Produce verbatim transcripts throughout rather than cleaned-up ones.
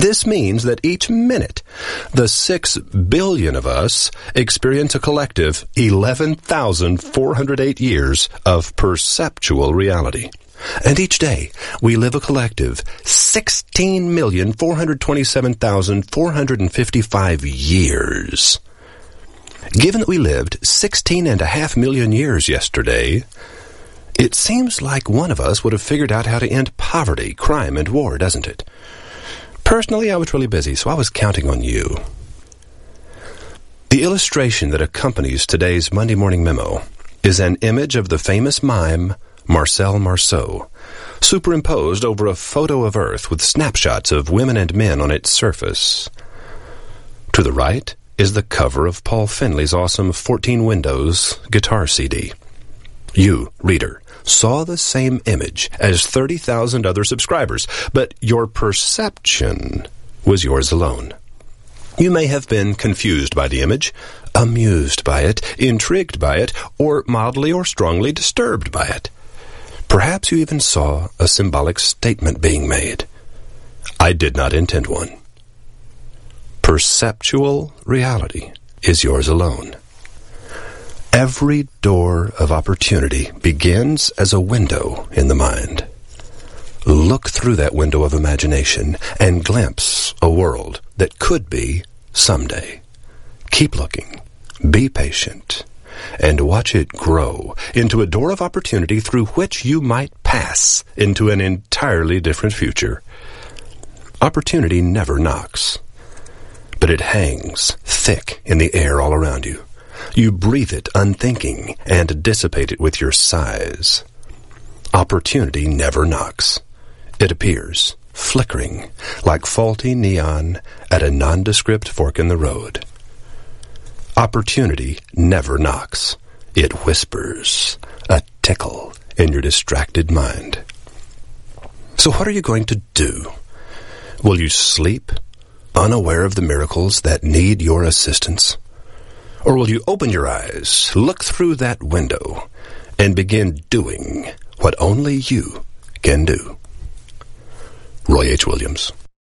This means that each minute, the six billion of us experience a collective eleven thousand four hundred eight years of perceptual reality. And each day, we live a collective sixteen million four hundred twenty-seven thousand four hundred fifty-five years. Given that we lived sixteen and a half million years yesterday, it seems like one of us would have figured out how to end poverty, crime, and war, doesn't it? Personally, I was really busy, so I was counting on you. The illustration that accompanies today's Monday Morning Memo is an image of the famous mime Marcel Marceau, superimposed over a photo of Earth with snapshots of women and men on its surface. To the right is the cover of Paul Finley's awesome fourteen Windows guitar C D. You, reader, saw the same image as thirty thousand other subscribers, but your perception was yours alone. You may have been confused by the image, amused by it, intrigued by it, or mildly or strongly disturbed by it. Perhaps you even saw a symbolic statement being made. I did not intend one. Perceptual reality is yours alone. Every door of opportunity begins as a window in the mind. Look through that window of imagination and glimpse a world that could be someday. Keep looking, be patient, and watch it grow into a door of opportunity through which you might pass into an entirely different future. Opportunity never knocks, but it hangs thick in the air all around you. You breathe it unthinking and dissipate it with your sighs. Opportunity never knocks. It appears, flickering, like faulty neon at a nondescript fork in the road. Opportunity never knocks. It whispers, a tickle in your distracted mind. So what are you going to do? Will you sleep, unaware of the miracles that need your assistance? Or will you open your eyes, look through that window, and begin doing what only you can do? Roy H. Williams.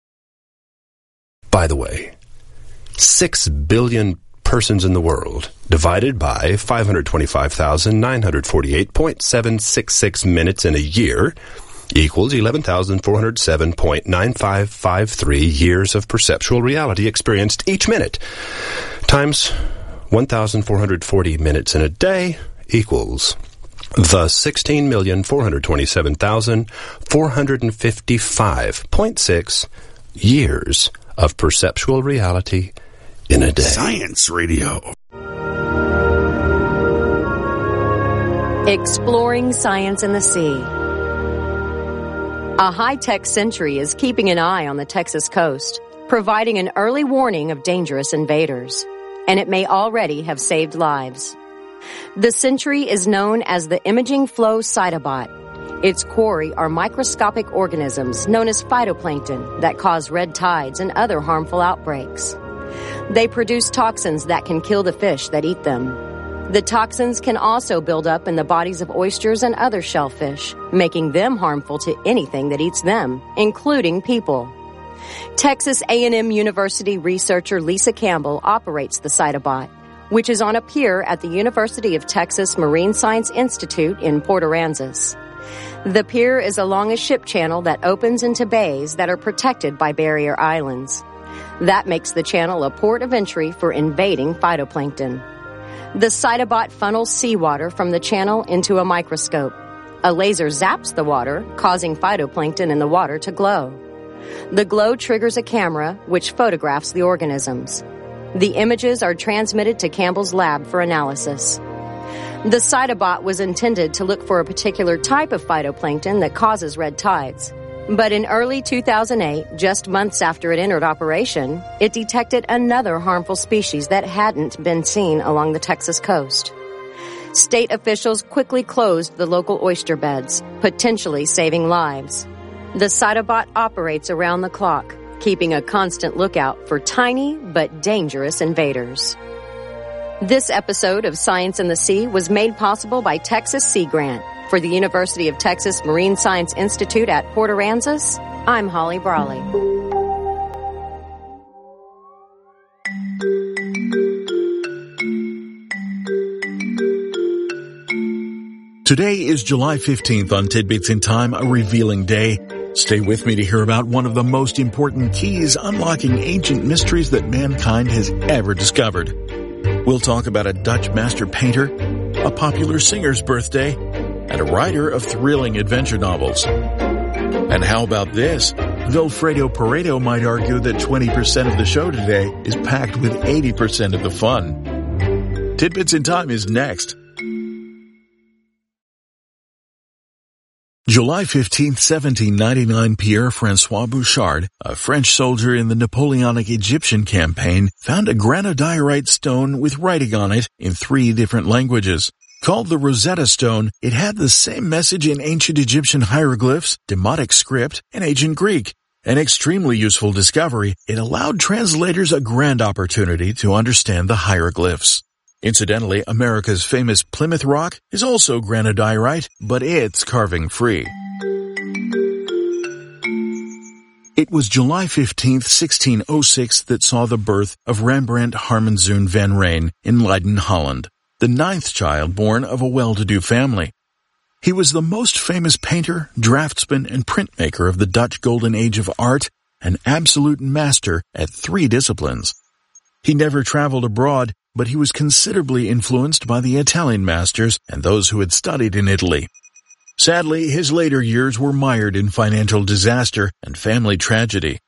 By the way, six billion persons in the world divided by five hundred twenty-five thousand nine hundred forty-eight point seven six six minutes in a year equals eleven thousand four hundred seven point nine five five three years of perceptual reality experienced each minute, times one thousand four hundred forty minutes in a day equals the sixteen million four hundred twenty-seven thousand four hundred fifty-five point six years of perceptual reality in a day. Science Radio. Exploring science in the sea. A high-tech sentry is keeping an eye on the Texas coast, providing an early warning of dangerous invaders. And it may already have saved lives. The sentry is known as the Imaging Flow Cytobot. Its quarry are microscopic organisms known as phytoplankton that cause red tides and other harmful outbreaks. They produce toxins that can kill the fish that eat them. The toxins can also build up in the bodies of oysters and other shellfish, making them harmful to anything that eats them, including people. Texas A and M University researcher Lisa Campbell operates the Cytobot, which is on a pier at the University of Texas Marine Science Institute in Port Aransas. The pier is along a ship channel that opens into bays that are protected by barrier islands. That makes the channel a port of entry for invading phytoplankton. The Cytobot funnels seawater from the channel into a microscope. A laser zaps the water, causing phytoplankton in the water to glow. The glow triggers a camera, which photographs the organisms. The images are transmitted to Campbell's lab for analysis. The Cytobot was intended to look for a particular type of phytoplankton that causes red tides. But in early two thousand eight, just months after it entered operation, it detected another harmful species that hadn't been seen along the Texas coast. State officials quickly closed the local oyster beds, potentially saving lives. The Cytobot operates around the clock, keeping a constant lookout for tiny but dangerous invaders. This episode of Science in the Sea was made possible by Texas Sea Grant. For the University of Texas Marine Science Institute at Port Aransas, I'm Holly Brawley. Today is July fifteenth on Tidbits in Time, a revealing day. Stay with me to hear about one of the most important keys unlocking ancient mysteries that mankind has ever discovered. We'll talk about a Dutch master painter, a popular singer's birthday, and a writer of thrilling adventure novels. And how about this? Vilfredo Pareto might argue that twenty percent of the show today is packed with eighty percent of the fun. Tidbits in Time is next. July fifteenth, seventeen ninety-nine, Pierre-François Bouchard, a French soldier in the Napoleonic Egyptian campaign, found a granodiorite stone with writing on it in three different languages. Called the Rosetta Stone, it had the same message in ancient Egyptian hieroglyphs, Demotic script, and ancient Greek. An extremely useful discovery, it allowed translators a grand opportunity to understand the hieroglyphs. Incidentally, America's famous Plymouth Rock is also granodiorite, but it's carving-free. It was July fifteenth, sixteen oh six that saw the birth of Rembrandt Harmenzoon van Rijn in Leiden, Holland, the ninth child born of a well-to-do family. He was the most famous painter, draftsman, and printmaker of the Dutch Golden Age of art, an absolute master at three disciplines. He never traveled abroad, but he was considerably influenced by the Italian masters and those who had studied in Italy. Sadly, his later years were mired in financial disaster and family tragedy.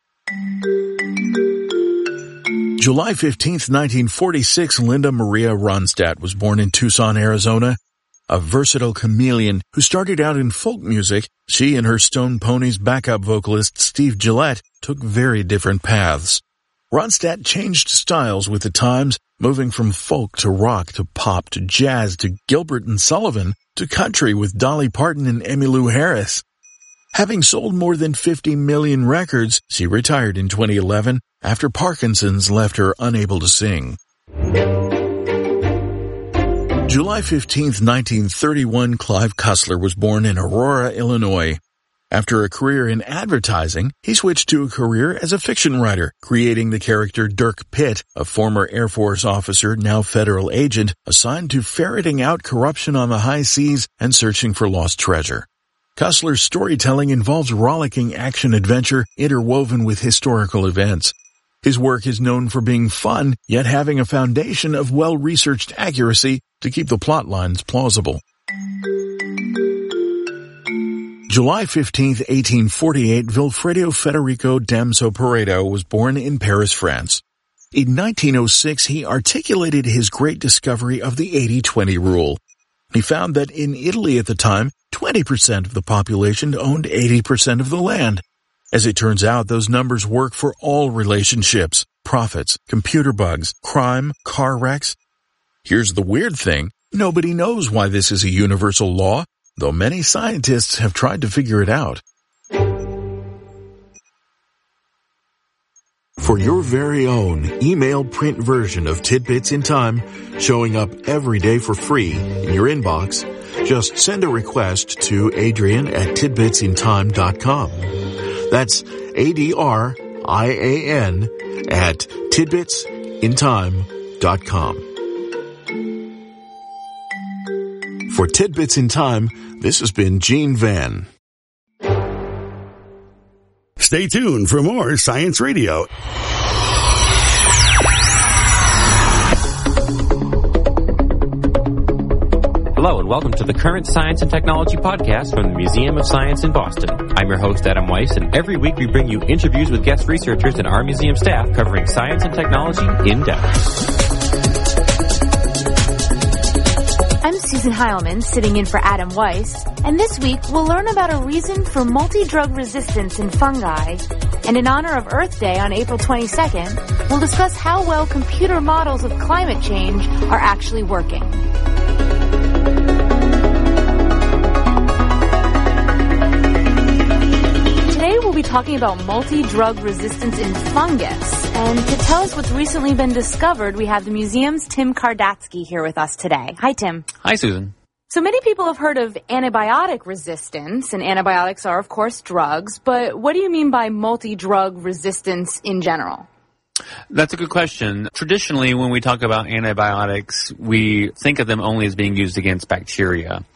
July fifteenth, nineteen forty-six, Linda Maria Ronstadt was born in Tucson, Arizona. A versatile chameleon who started out in folk music, she and her Stone Ponies backup vocalist Steve Gillette took very different paths. Ronstadt changed styles with the times, moving from folk to rock to pop to jazz to Gilbert and Sullivan to country with Dolly Parton and Emmylou Harris. Having sold more than fifty million records, she retired in twenty eleven after Parkinson's left her unable to sing. July fifteenth, nineteen thirty-one, Clive Cussler was born in Aurora, Illinois. After a career in advertising, he switched to a career as a fiction writer, creating the character Dirk Pitt, a former Air Force officer, now federal agent, assigned to ferreting out corruption on the high seas and searching for lost treasure. Cussler's storytelling involves rollicking action-adventure interwoven with historical events. His work is known for being fun, yet having a foundation of well-researched accuracy to keep the plot lines plausible. July fifteenth, eighteen forty-eight, Vilfredo Federico Damso Pareto was born in Paris, France. In nineteen oh six, he articulated his great discovery of the eighty twenty rule. He found that in Italy at the time, twenty percent of the population owned eighty percent of the land. As it turns out, those numbers work for all relationships, profits, computer bugs, crime, car wrecks. Here's the weird thing. Nobody knows why this is a universal law, though many scientists have tried to figure it out. For your very own email print version of Tidbits in Time, showing up every day for free in your inbox, just send a request to Adrian at tidbits in time dot com. That's A D R I A N at tidbits in time dot com. For Tidbits in Time, this has been Gene Van. Stay tuned for more Science Radio. Hello and welcome to the Current Science and Technology Podcast from the Museum of Science in Boston. I'm your host, Adam Weiss, and every week we bring you interviews with guest researchers and our museum staff covering science and technology in depth. I'm Susan Heilman, sitting in for Adam Weiss, and this week we'll learn about a reason for multi-drug resistance in fungi, and in honor of Earth Day on April twenty-second, we'll discuss how well computer models of climate change are actually working. Today we'll be talking about multi-drug resistance in fungus. And to tell us what's recently been discovered, we have the museum's Tim Kardatsky here with us today. Hi, Tim. Hi, Susan. So many people have heard of antibiotic resistance, and antibiotics are, of course, drugs. But what do you mean by multi-drug resistance in general? That's a good question. Traditionally, when we talk about antibiotics, we think of them only as being used against bacteria.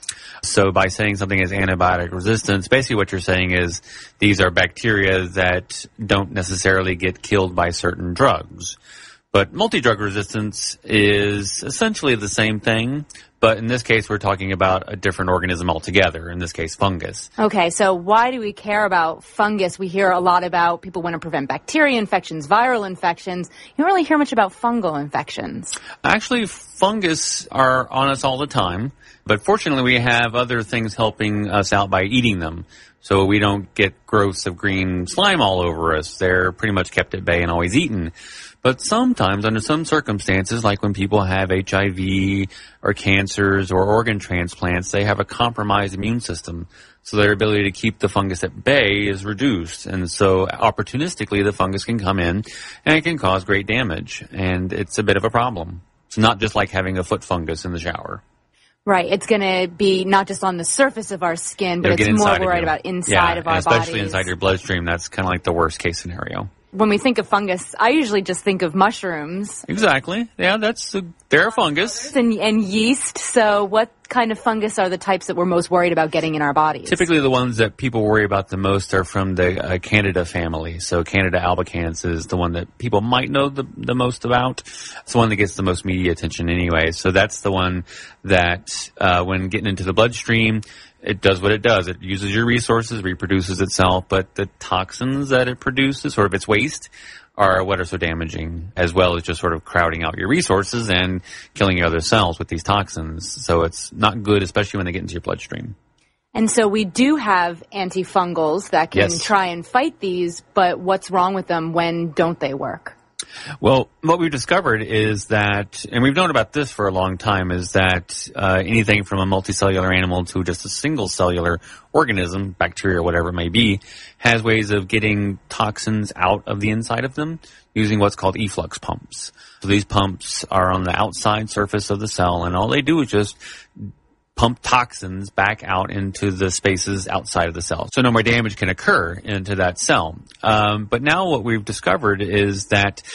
So by saying something is antibiotic resistance, basically what you're saying is these are bacteria that don't necessarily get killed by certain drugs. But multi-drug resistance is essentially the same thing, but in this case we're talking about a different organism altogether, in this case fungus. Okay, so why do we care about fungus? We hear a lot about people want to prevent bacteria infections, viral infections. You don't really hear much about fungal infections. Actually, fungus are on us all the time, but fortunately we have other things helping us out by eating them. So we don't get growths of green slime all over us. They're pretty much kept at bay and always eaten. But sometimes, under some circumstances, like when people have H I V or cancers or organ transplants, they have a compromised immune system. So their ability to keep the fungus at bay is reduced. And so opportunistically, the fungus can come in and it can cause great damage. And it's a bit of a problem. It's not just like having a foot fungus in the shower. Right. It's going to be not just on the surface of our skin, but It'll it's more of worried you. about inside yeah, of our and especially bodies. Especially inside your bloodstream. That's kind of like the worst case scenario. When we think of fungus, I usually just think of mushrooms. Exactly. Yeah, that's a, they're a fungus. And, and yeast. So what kind of fungus are the types that we're most worried about getting in our bodies? Typically the ones that people worry about the most are from the uh, Candida family. So Candida albicans is the one that people might know the, the most about. It's the one that gets the most media attention anyway. So that's the one that uh, when getting into the bloodstream, it does what it does. It uses your resources, reproduces itself, but the toxins that it produces, sort of its waste, are what are so damaging, as well as just sort of crowding out your resources and killing your other cells with these toxins. So it's not good, especially when they get into your bloodstream. And so we do have antifungals that can Yes. try and fight these, but what's wrong with them? When don't they work? Well, what we've discovered is that, and we've known about this for a long time, is that uh, anything from a multicellular animal to just a single cellular organism, bacteria or whatever it may be, has ways of getting toxins out of the inside of them using what's called efflux pumps. So these pumps are on the outside surface of the cell, and all they do is just pump toxins back out into the spaces outside of the cell. So no more damage can occur into that cell. Um, but now what we've discovered is that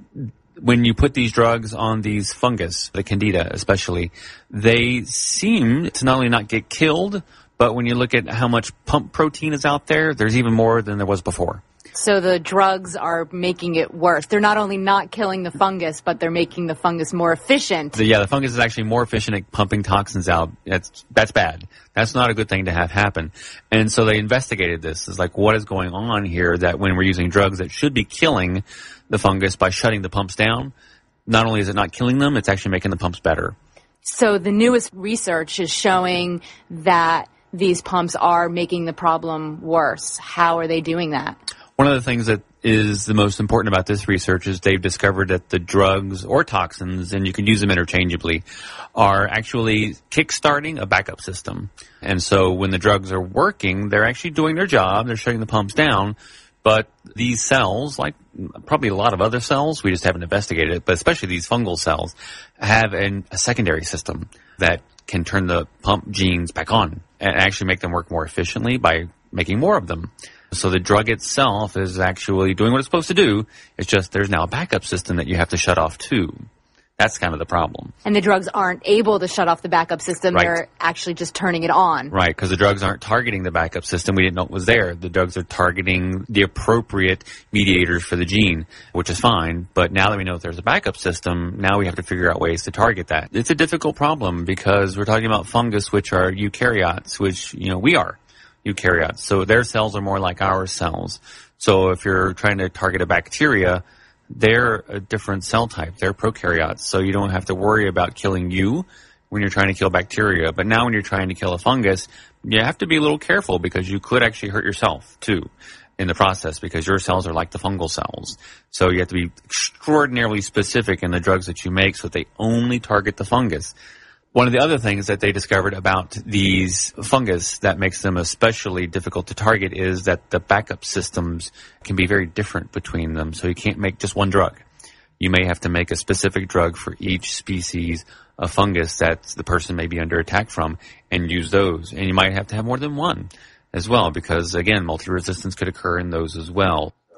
when you put these drugs on these fungus, the Candida especially, they seem to not only not get killed, but when you look at how much pump protein is out there, there's even more than there was before. So the drugs are making it worse. They're not only not killing the fungus, but they're making the fungus more efficient. The, yeah, the fungus is actually more efficient at pumping toxins out. That's that's bad. That's not a good thing to have happen. And so they investigated this. It's like, what is going on here that when we're using drugs that should be killing the fungus by shutting the pumps down, not only is it not killing them, it's actually making the pumps better. So the newest research is showing that these pumps are making the problem worse. How are they doing that? One of the things that is the most important about this research is they've discovered that the drugs or toxins, and you can use them interchangeably, are actually kickstarting a backup system. And so when the drugs are working, they're actually doing their job, they're shutting the pumps down, but these cells, like probably a lot of other cells, we just haven't investigated it, but especially these fungal cells, have an, a secondary system that can turn the pump genes back on and actually make them work more efficiently by making more of them. So the drug itself is actually doing what it's supposed to do. It's just there's now a backup system that you have to shut off too. That's kind of the problem. And the drugs aren't able to shut off the backup system. Right. They're actually just turning it on. Right, because the drugs aren't targeting the backup system. We didn't know it was there. The drugs are targeting the appropriate mediators for the gene, which is fine. But now that we know that there's a backup system, now we have to figure out ways to target that. It's a difficult problem because we're talking about fungus, which are eukaryotes, which, you know, we are. Eukaryotes. So their cells are more like our cells. So if you're trying to target a bacteria, they're a different cell type. They're prokaryotes. So you don't have to worry about killing you when you're trying to kill bacteria. But now when you're trying to kill a fungus, you have to be a little careful because you could actually hurt yourself too in the process because your cells are like the fungal cells. So you have to be extraordinarily specific in the drugs that you make so that they only target the fungus. One of the other things that they discovered about these fungus that makes them especially difficult to target is that the backup systems can be very different between them. So you can't make just one drug. You may have to make a specific drug for each species of fungus that the person may be under attack from and use those. And you might have to have more than one as well because, again, multi-resistance could occur in those as well.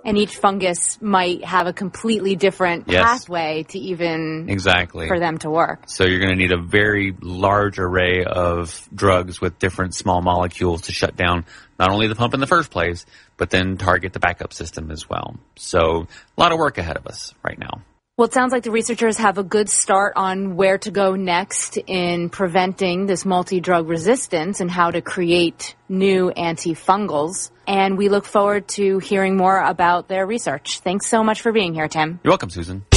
And each fungus might have a completely different yes. pathway to even exactly for them to work. So you're going to need a very large array of drugs with different small molecules to shut down not only the pump in the first place, but then target the backup system as well. So a lot of work ahead of us right now. Well, it sounds like the researchers have a good start on where to go next in preventing this multi-drug resistance and how to create new antifungals. And we look forward to hearing more about their research. Thanks so much for being here, Tim. You're welcome, Susan.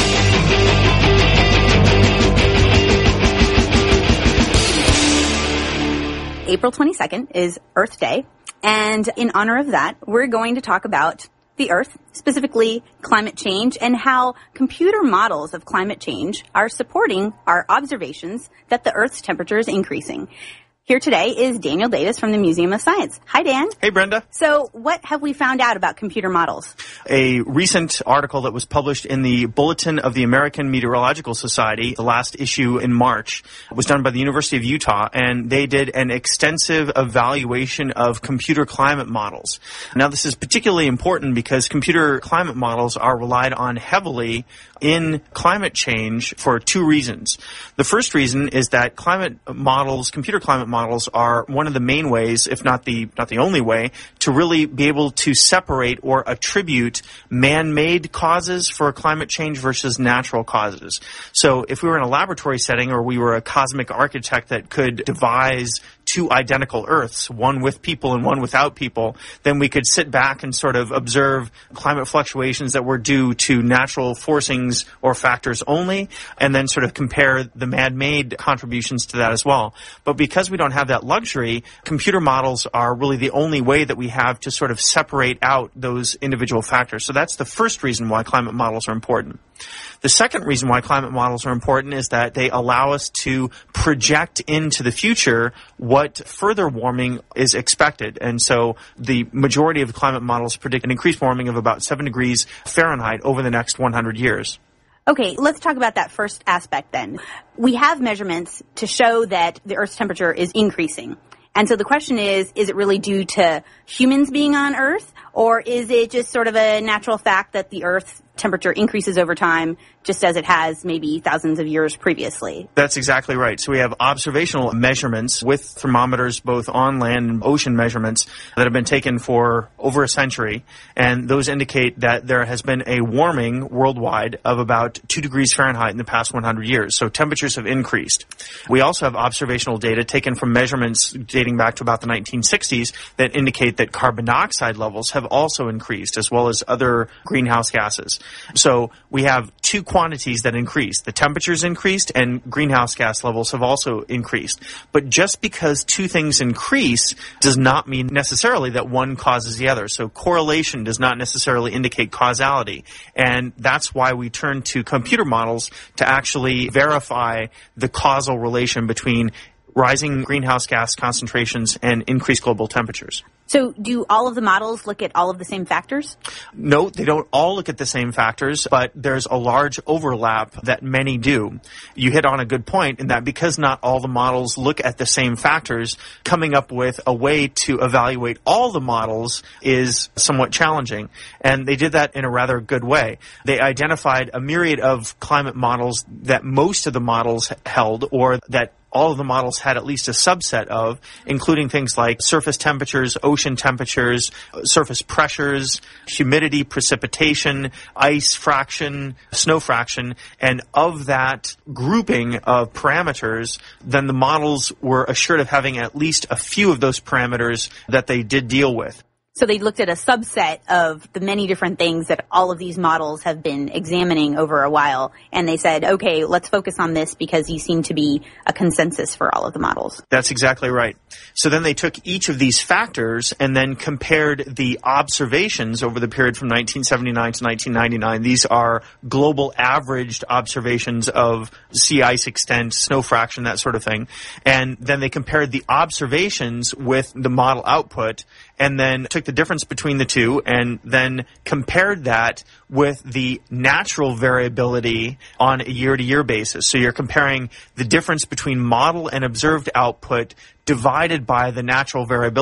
April twenty-second is Earth Day, and in honor of that, we're going to talk about the Earth, specifically climate change, and how computer models of climate change are supporting our observations that the Earth's temperature is increasing. Here today is Daniel Davis from the Museum of Science. Hi, Dan. Hey, Brenda. So what have we found out about computer models? A recent article that was published in the Bulletin of the American Meteorological Society, the last issue in March, was done by the University of Utah, and they did an extensive evaluation of computer climate models. Now, this is particularly important because computer climate models are relied on heavily in climate change for two reasons. The first reason is that climate models, computer climate models, are one of the main ways, if not the not the only way, to really be able to separate or attribute man-made causes for climate change versus natural causes. So if we were in a laboratory setting or we were a cosmic architect that could devise two identical Earths, one with people and one without people, then we could sit back and sort of observe climate fluctuations that were due to natural forcings or factors only, and then sort of compare the man-made contributions to that as well. But because we don't have that luxury, computer models are really the only way that we have to sort of separate out those individual factors. So that's the first reason why climate models are important. The second reason why climate models are important is that they allow us to project into the future what further warming is expected. And so the majority of climate models predict an increased warming of about seven degrees Fahrenheit over the next one hundred years. Okay, let's talk about that first aspect then. We have measurements to show that the Earth's temperature is increasing. And so the question is, is it really due to humans being on Earth, or is it just sort of a natural fact that the Earth's temperature increases over time, just as it has maybe thousands of years previously? That's exactly right. So we have observational measurements with thermometers, both on land and ocean measurements, that have been taken for over a century. And those indicate that there has been a warming worldwide of about two degrees Fahrenheit in the past one hundred years. So temperatures have increased. We also have observational data taken from measurements dating back to about the nineteen sixties that indicate that carbon dioxide levels have also increased, as well as other greenhouse gases. So we have two quantities that increased. The temperatures increased and greenhouse gas levels have also increased. But just because two things increase does not mean necessarily that one causes the other. So correlation does not necessarily indicate causality. And that's why we turn to computer models to actually verify the causal relation between rising greenhouse gas concentrations and increased global temperatures. So do all of the models look at all of the same factors? No, they don't all look at the same factors, but there's a large overlap that many do. You hit on a good point in that because not all the models look at the same factors, coming up with a way to evaluate all the models is somewhat challenging. And they did that in a rather good way. They identified a myriad of climate models that most of the models held, or that all of the models had at least a subset of, including things like surface temperatures, ocean temperatures, surface pressures, humidity, precipitation, ice fraction, snow fraction. And of that grouping of parameters, then the models were assured of having at least a few of those parameters that they did deal with. So they looked at a subset of the many different things that all of these models have been examining over a while, and they said, okay, let's focus on this because these seem to be a consensus for all of the models. That's exactly right. So then they took each of these factors and then compared the observations over the period from nineteen seventy-nine to nineteen ninety-nine. These are global averaged observations of sea ice extent, snow fraction, that sort of thing. And then they compared the observations with the model output, and then took the difference between the two and then compared that with the natural variability on a year-to-year basis. So you're comparing the difference between model and observed output divided by the natural variability.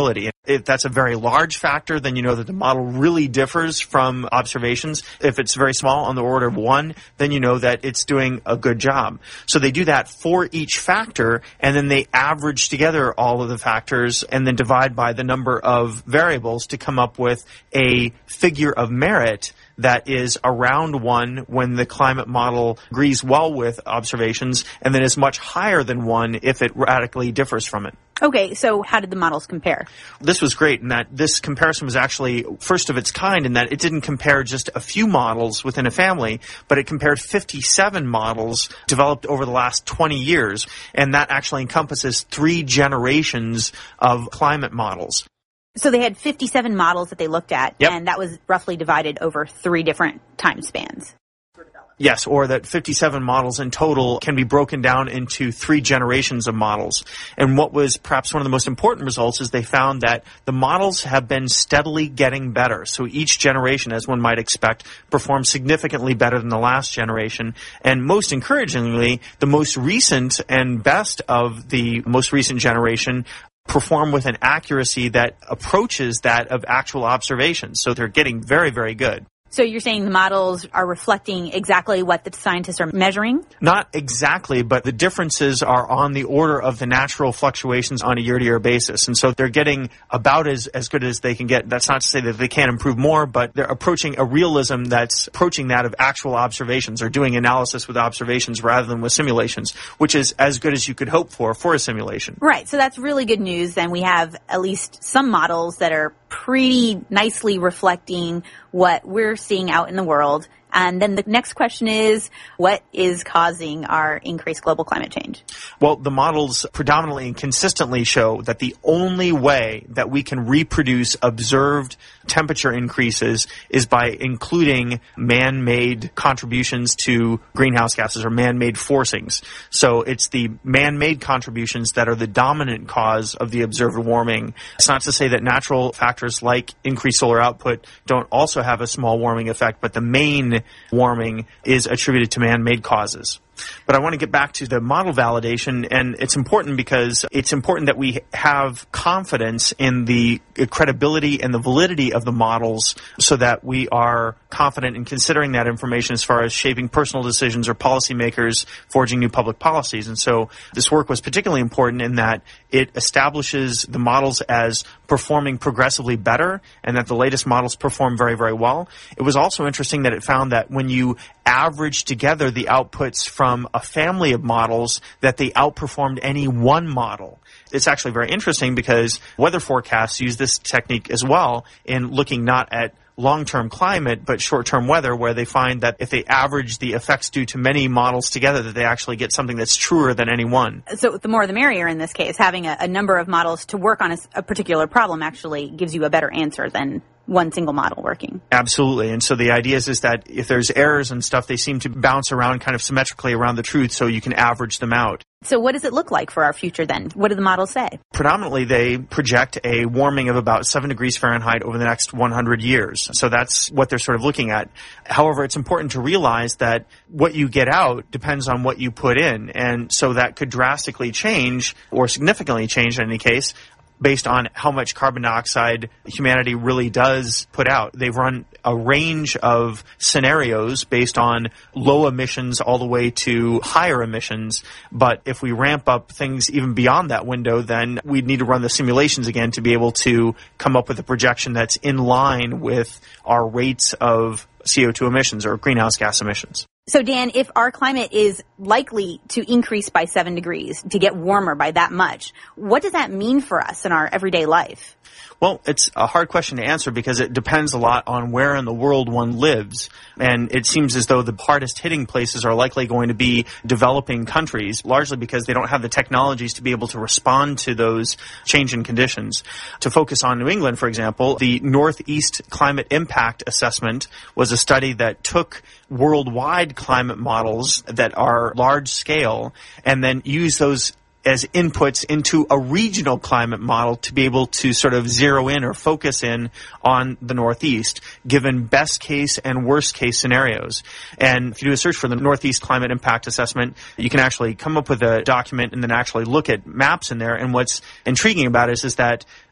If that's a very large factor, then you know that the model really differs from observations. If it's very small, on the order of one, then you know that it's doing a good job. So they do that for each factor, and then they average together all of the factors and then divide by the number of variables to come up with a figure of merit that is around one when the climate model agrees well with observations, and then is much higher than one if it radically differs from it. Okay, so how did the models compare? This was great in that this comparison was actually first of its kind in that it didn't compare just a few models within a family, but it compared fifty-seven models developed over the last twenty years, and that actually encompasses three generations of climate models. So they had fifty-seven models that they looked at, yep. and that was roughly divided over three different time spans. Yes, or that fifty-seven models in total can be broken down into three generations of models. And what was perhaps one of the most important results is they found that the models have been steadily getting better. So each generation, as one might expect, performs significantly better than the last generation. And most encouragingly, the most recent and best of the most recent generation perform with an accuracy that approaches that of actual observations. So they're getting very, very good. So you're saying the models are reflecting exactly what the scientists are measuring? Not exactly, but the differences are on the order of the natural fluctuations on a year-to-year basis. And so they're getting about as, as good as they can get. That's not to say that they can't improve more, but they're approaching a realism that's approaching that of actual observations, or doing analysis with observations rather than with simulations, which is as good as you could hope for for a simulation. Right. So that's really good news. Then we have at least some models that are pretty nicely reflecting what we're seeing out in the world. And then the next question is, what is causing our increased global climate change? Well, the models predominantly and consistently show that the only way that we can reproduce observed temperature increases is by including man-made contributions to greenhouse gases, or man-made forcings. So it's the man-made contributions that are the dominant cause of the observed warming. It's not to say that natural factors like increased solar output don't also have a small warming effect, but the main warming is attributed to man-made causes. But I want to get back to the model validation, and it's important because it's important that we have confidence in the credibility and the validity of the models so that we are confident in considering that information as far as shaping personal decisions or policymakers forging new public policies. And so this work was particularly important in that it establishes the models as performing progressively better, and that the latest models perform very, very well. It was also interesting that it found that when you average together the outputs from a family of models, that they outperformed any one model. It's actually very interesting because weather forecasts use this technique as well in looking not at long-term climate, but short-term weather, where they find that if they average the effects due to many models together, that they actually get something that's truer than any one. So the more the merrier in this case. Having a, a number of models to work on a, a particular problem actually gives you a better answer than one single model working. Absolutely. And so the idea is, is that if there's errors and stuff, they seem to bounce around kind of symmetrically around the truth, so you can average them out. So what does it look like for our future then? What do the models say? Predominantly, they project a warming of about seven degrees Fahrenheit over the next one hundred years. So that's what they're sort of looking at. However, it's important to realize that what you get out depends on what you put in. And so that could drastically change, or significantly change in any case, based on how much carbon dioxide humanity really does put out. They've run a range of scenarios based on low emissions all the way to higher emissions. But if we ramp up things even beyond that window, then we'd need to run the simulations again to be able to come up with a projection that's in line with our rates of C O two emissions, or greenhouse gas emissions. So, Dan, if our climate is likely to increase by seven degrees, to get warmer by that much, what does that mean for us in our everyday life? Well, it's a hard question to answer because it depends a lot on where in the world one lives. And it seems as though the hardest hitting places are likely going to be developing countries, largely because they don't have the technologies to be able to respond to those changing conditions. To focus on New England, for example, the Northeast Climate Impact Assessment was a study that took worldwide climate models that are large scale and then used those as inputs into a regional climate model to be able to sort of zero in or focus in on the Northeast, given best case and worst case scenarios. And if you do a search for the Northeast Climate Impact Assessment, you can actually come up with a document and then actually look at maps in there. And what's intriguing about it is, is that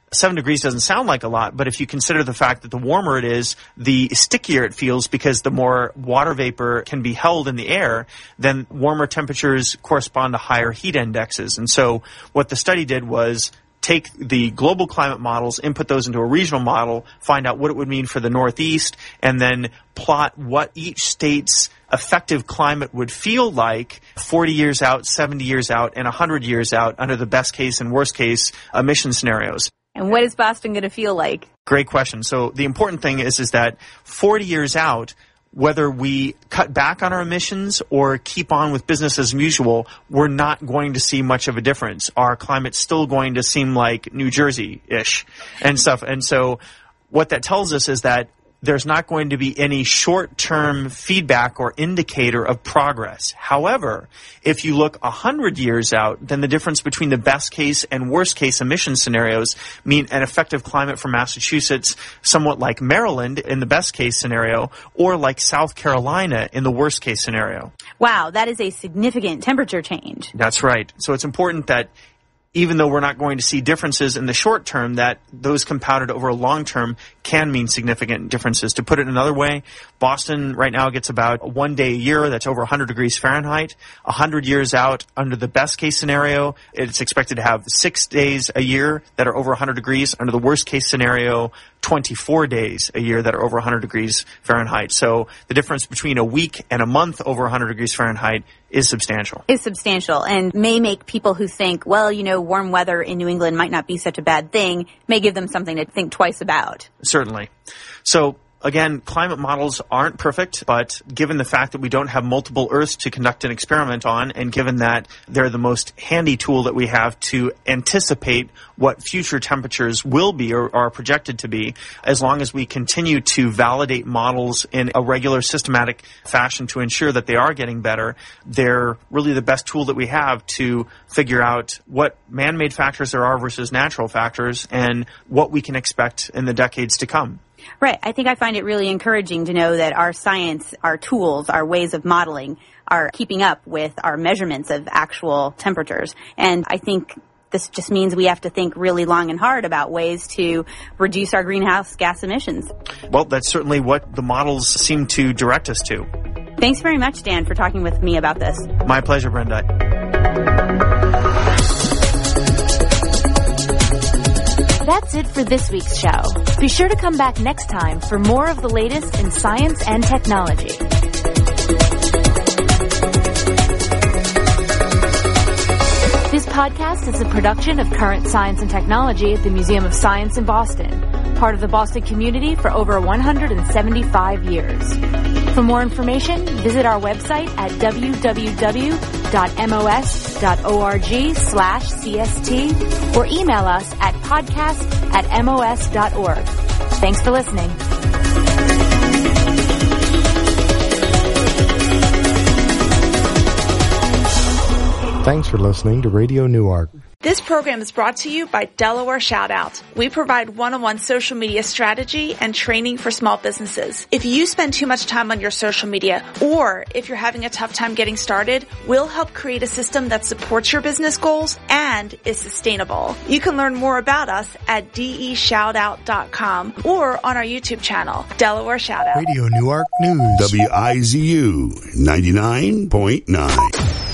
Seven degrees doesn't sound like a lot, but if you consider the fact that the warmer it is, the stickier it feels because the more water vapor can be held in the air, then warmer temperatures correspond to higher heat indexes. And so what the study did was take the global climate models, input those into a regional model, find out what it would mean for the Northeast, and then plot what each state's effective climate would feel like forty years out, seventy years out, and one hundred years out under the best case and worst case emission scenarios. And what is Boston going to feel like? Great question. So the important thing is, is that forty years out, whether we cut back on our emissions or keep on with business as usual, we're not going to see much of a difference. Our climate's still going to seem like New Jersey-ish and stuff. And so what that tells us is that there's not going to be any short-term feedback or indicator of progress. However, if you look one hundred years out, then the difference between the best case and worst case emission scenarios mean an effective climate for Massachusetts somewhat like Maryland in the best case scenario, or like South Carolina in the worst case scenario. Wow, that is a significant temperature change. That's right. So it's important that even though we're not going to see differences in the short term, that those compounded over a long term can mean significant differences. To put it another way, Boston right now gets about one day a year that's over one hundred degrees Fahrenheit. one hundred years out, under the best case scenario, it's expected to have six days a year that are over one hundred degrees. Under the worst case scenario, twenty-four days a year that are over one hundred degrees Fahrenheit. So the difference between a week and a month over one hundred degrees Fahrenheit is substantial. Is substantial and may make people who think, well, you know, warm weather in New England might not be such a bad thing, may give them something to think twice about. Certainly. So again, climate models aren't perfect, but given the fact that we don't have multiple Earths to conduct an experiment on, and given that they're the most handy tool that we have to anticipate what future temperatures will be or are projected to be, as long as we continue to validate models in a regular systematic fashion to ensure that they are getting better, they're really the best tool that we have to figure out what man-made factors there are versus natural factors and what we can expect in the decades to come. Right. I think I find it really encouraging to know that our science, our tools, our ways of modeling are keeping up with our measurements of actual temperatures. And I think this just means we have to think really long and hard about ways to reduce our greenhouse gas emissions. Well, that's certainly what the models seem to direct us to. Thanks very much, Dan, for talking with me about this. My pleasure, Brenda. That's it for this week's show. Be sure to come back next time for more of the latest in science and technology. This podcast is a production of Current Science and Technology at the Museum of Science in Boston, part of the Boston community for over one hundred seventy-five years. For more information, visit our website at w w w dot m o s dot org slash c s t or email us at podcast at m o s dot org. Thanks for listening. Thanks for listening to Radio Newark. This program is brought to you by Delaware Shoutout. We provide one-on-one social media strategy and training for small businesses. If you spend too much time on your social media, or if you're having a tough time getting started, we'll help create a system that supports your business goals and is sustainable. You can learn more about us at d e shoutout dot com or on our YouTube channel, Delaware Shoutout. Radio Newark News. W I Z U ninety-nine point nine.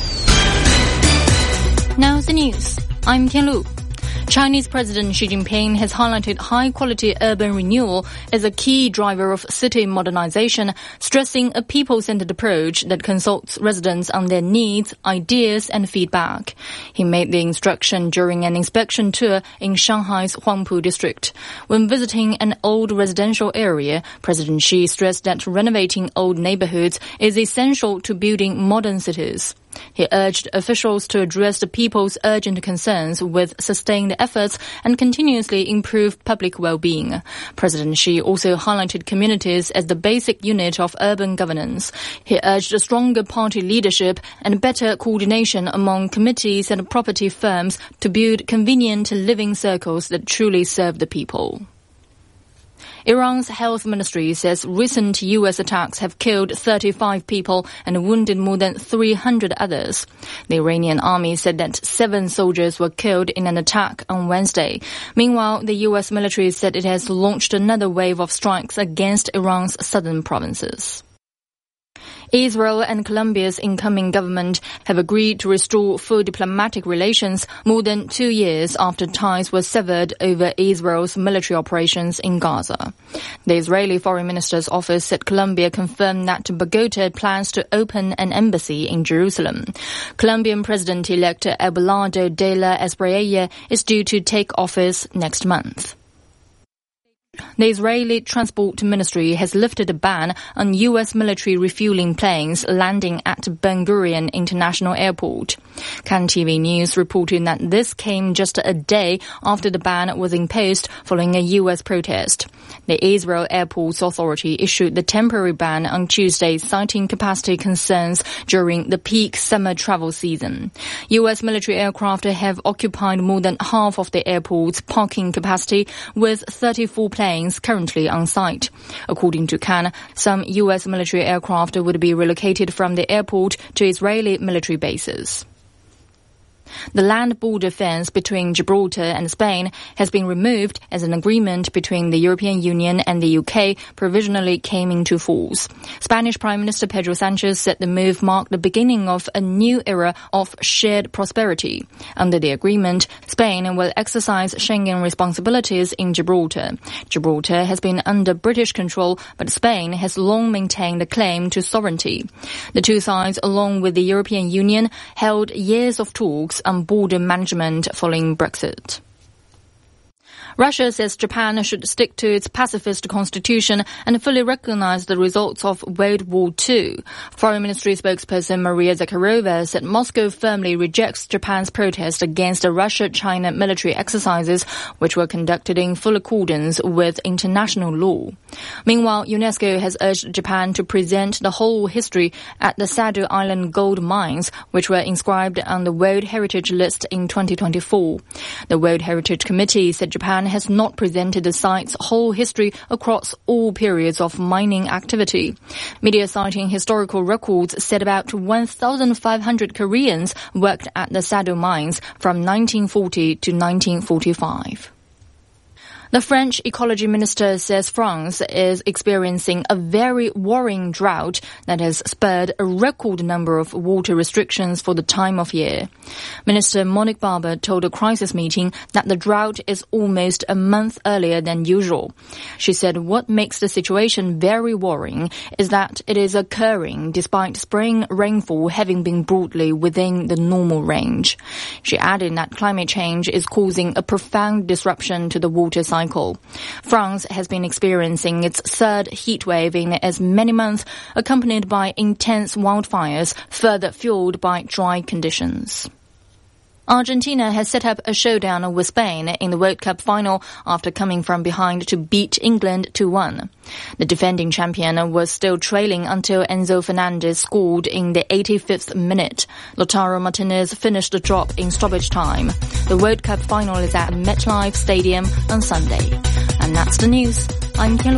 Now the news. I'm Tian Lu. Chinese President Xi Jinping has highlighted high-quality urban renewal as a key driver of city modernization, stressing a people-centered approach that consults residents on their needs, ideas, and feedback. He made the instruction during an inspection tour in Shanghai's Huangpu district. When visiting an old residential area, President Xi stressed that renovating old neighborhoods is essential to building modern cities. He urged officials to address the people's urgent concerns with sustained efforts and continuously improve public well-being. President Xi also highlighted communities as the basic unit of urban governance. He urged a stronger party leadership and better coordination among committees and property firms to build convenient living circles that truly serve the people. Iran's health ministry says recent U S attacks have killed thirty-five people and wounded more than three hundred others. The Iranian army said that seven soldiers were killed in an attack on Wednesday. Meanwhile, the U S military said it has launched another wave of strikes against Iran's southern provinces. Israel and Colombia's incoming government have agreed to restore full diplomatic relations more than two years after ties were severed over Israel's military operations in Gaza. The Israeli Foreign Minister's office said Colombia confirmed that Bogota plans to open an embassy in Jerusalem. Colombian President-elect Abelardo de la Espriella is due to take office next month. The Israeli Transport Ministry has lifted a ban on U S military refueling planes landing at Ben Gurion International Airport. Can T V News reported that this came just a day after the ban was imposed following a U S protest. The Israel Airports Authority issued the temporary ban on Tuesday, citing capacity concerns during the peak summer travel season. U S military aircraft have occupied more than half of the airport's parking capacity, with thirty-four planes planes currently on site. According to Cannes, some U S military aircraft would be relocated from the airport to Israeli military bases. The land border fence between Gibraltar and Spain has been removed as an agreement between the European Union and the U K provisionally came into force. Spanish Prime Minister Pedro Sanchez said the move marked the beginning of a new era of shared prosperity. Under the agreement, Spain will exercise Schengen responsibilities in Gibraltar. Gibraltar has been under British control, but Spain has long maintained a claim to sovereignty. The two sides, along with the European Union, held years of talks on border management following Brexit. Russia says Japan should stick to its pacifist constitution and fully recognize the results of World War Two. Foreign Ministry spokesperson Maria Zakharova said Moscow firmly rejects Japan's protest against the Russia-China military exercises, which were conducted in full accordance with international law. Meanwhile, UNESCO has urged Japan to present the whole history at the Sado Island gold mines, which were inscribed on the World Heritage List in twenty twenty-four. The World Heritage Committee said Japan has not presented the site's whole history across all periods of mining activity. Media citing historical records said about one thousand five hundred Koreans worked at the Sado mines from nineteen forty to nineteen forty-five. The French ecology minister says France is experiencing a very worrying drought that has spurred a record number of water restrictions for the time of year. Minister Monique Barber told a crisis meeting that the drought is almost a month earlier than usual. She said what makes the situation very worrying is that it is occurring despite spring rainfall having been broadly within the normal range. She added that climate change is causing a profound disruption to the water cycle. France has been experiencing its third heat wave in as many months, accompanied by intense wildfires, further fueled by dry conditions. Argentina has set up a showdown with Spain in the World Cup final after coming from behind to beat England two one. The defending champion was still trailing until Enzo Fernandez scored in the eighty-fifth minute. Lautaro Martinez finished the drop in stoppage time. The World Cup final is at MetLife Stadium on Sunday. And that's the news. I'm Tian Lu.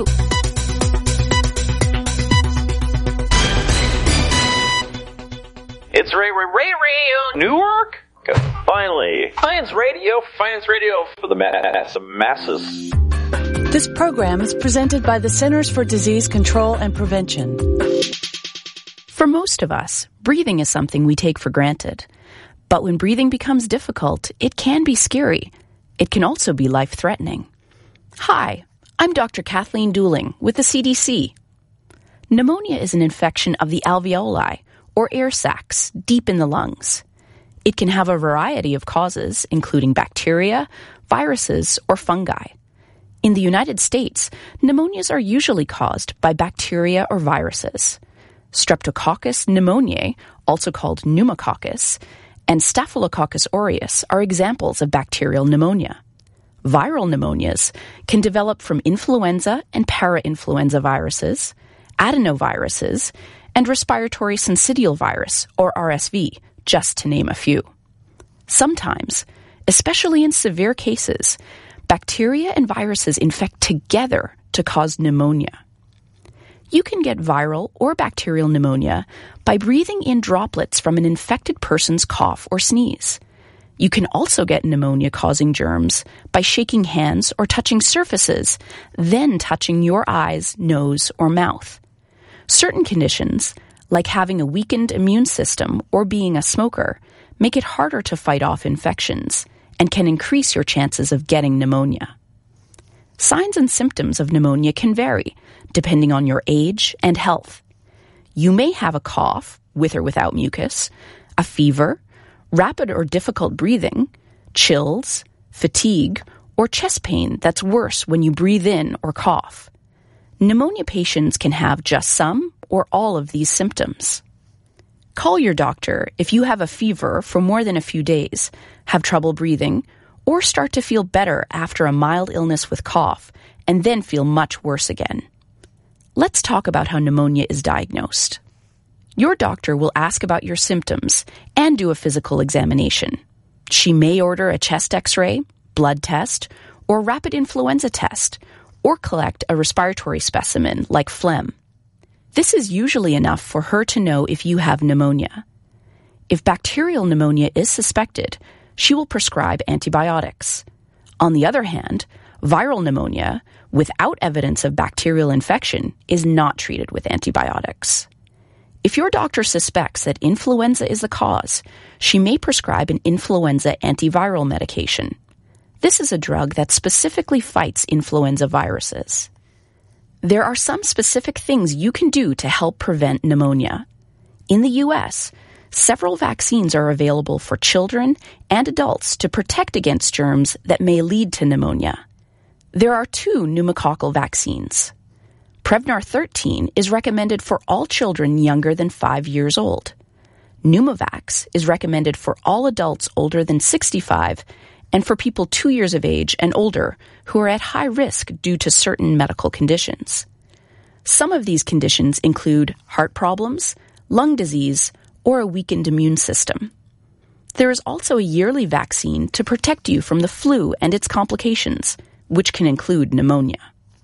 It's Ray Ray Ray Ray Newark. Finally, Science Radio, Science Radio for the mass, masses. This program is presented by the Centers for Disease Control and Prevention. For most of us, breathing is something we take for granted. But when breathing becomes difficult, it can be scary. It can also be life-threatening. Hi, I'm Doctor Kathleen Dooling with the C D C. Pneumonia is an infection of the alveoli, or air sacs, deep in the lungs. It can have a variety of causes, including bacteria, viruses, or fungi. In the United States, pneumonias are usually caused by bacteria or viruses. Streptococcus pneumoniae, also called pneumococcus, and Staphylococcus aureus are examples of bacterial pneumonia. Viral pneumonias can develop from influenza and parainfluenza viruses, adenoviruses, and respiratory syncytial virus, or R S V, just to name a few. Sometimes, especially in severe cases, bacteria and viruses infect together to cause pneumonia. You can get viral or bacterial pneumonia by breathing in droplets from an infected person's cough or sneeze. You can also get pneumonia-causing germs by shaking hands or touching surfaces, then touching your eyes, nose, or mouth. Certain conditions, like having a weakened immune system or being a smoker, make it harder to fight off infections and can increase your chances of getting pneumonia. Signs and symptoms of pneumonia can vary, depending on your age and health. You may have a cough, with or without mucus, a fever, rapid or difficult breathing, chills, fatigue, or chest pain that's worse when you breathe in or cough. Pneumonia patients can have just some or all of these symptoms. Call your doctor if you have a fever for more than a few days, have trouble breathing, or start to feel better after a mild illness with cough, and then feel much worse again. Let's talk about how pneumonia is diagnosed. Your doctor will ask about your symptoms and do a physical examination. She may order a chest x-ray, blood test, or rapid influenza test, or collect a respiratory specimen like phlegm. This is usually enough for her to know if you have pneumonia. If bacterial pneumonia is suspected, she will prescribe antibiotics. On the other hand, viral pneumonia, without evidence of bacterial infection, is not treated with antibiotics. If your doctor suspects that influenza is the cause, she may prescribe an influenza antiviral medication. This is a drug that specifically fights influenza viruses. There are some specific things you can do to help prevent pneumonia. In the U S, several vaccines are available for children and adults to protect against germs that may lead to pneumonia. There are two pneumococcal vaccines. Prevnar thirteen is recommended for all children younger than five years old. Pneumovax is recommended for all adults older than sixty-five and for people two years of age and older who are at high risk due to certain medical conditions. Some of these conditions include heart problems, lung disease, or a weakened immune system. There is also a yearly vaccine to protect you from the flu and its complications, which can include pneumonia.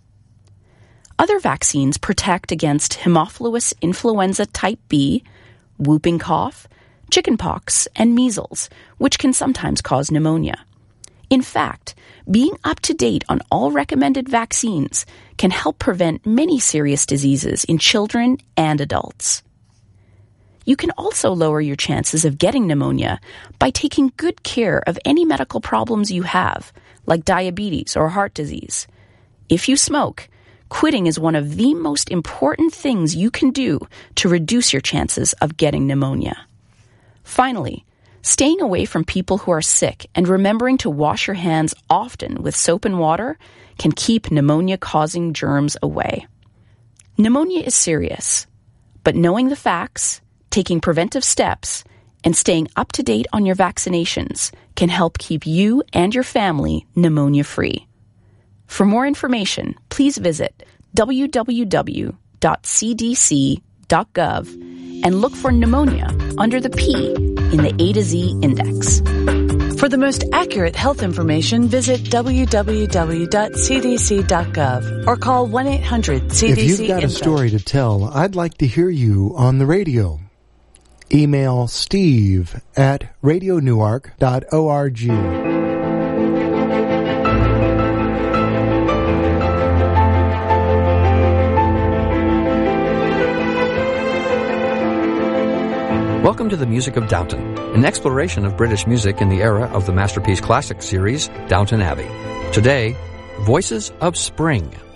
Other vaccines protect against Haemophilus influenza type B, whooping cough, chickenpox, and measles, which can sometimes cause pneumonia. In fact, being up to date on all recommended vaccines can help prevent many serious diseases in children and adults. You can also lower your chances of getting pneumonia by taking good care of any medical problems you have, like diabetes or heart disease. If you smoke, quitting is one of the most important things you can do to reduce your chances of getting pneumonia. Finally, staying away from people who are sick and remembering to wash your hands often with soap and water can keep pneumonia-causing germs away. Pneumonia is serious, but knowing the facts, taking preventive steps, and staying up to date on your vaccinations can help keep you and your family pneumonia-free. For more information, please visit w w w dot c d c dot gov and look for pneumonia under the P in the A to Z index. For the most accurate health information, visit w w w dot c d c dot gov or call one eight hundred C D C. If you've got a story to tell, I'd like to hear you on the radio. Email steve at radio newark dot org. Welcome to the Music of Downton, an exploration of British music in the era of the Masterpiece Classic series, Downton Abbey. Today, Voices of Spring.